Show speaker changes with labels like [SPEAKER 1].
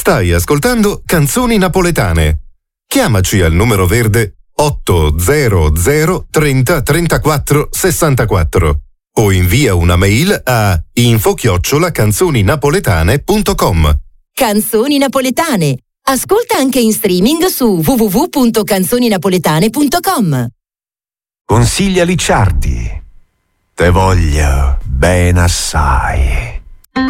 [SPEAKER 1] Stai ascoltando Canzoni Napoletane. Chiamaci al numero verde 800 30 34 64 o invia una mail a info@canzoninapoletane.com.
[SPEAKER 2] Canzoni Napoletane. Ascolta anche in streaming su www.canzoninapoletane.com.
[SPEAKER 3] Consiglia Licciardi. Te voglio ben assai.